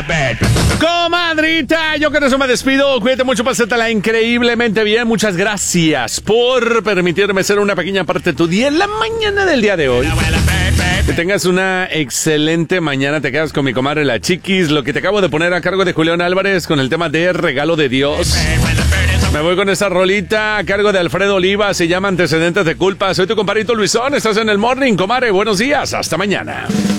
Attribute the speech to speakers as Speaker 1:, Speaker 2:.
Speaker 1: Comadrita, yo con eso me despido. Cuídate mucho, pásatela increíblemente bien. Muchas gracias por permitirme ser una pequeña parte de tu día en la mañana del día de hoy. Que tengas una excelente mañana. Te quedas con mi comadre La Chiquis. Lo que te acabo de poner a cargo de Julián Álvarez con el tema de Regalo de Dios. Me voy con esa rolita a cargo de Alfredo Oliva. Se llama Antecedentes de Culpa. Soy tu compadrito Luisón. Estás en el Morning, comadre. Buenos días. Hasta mañana.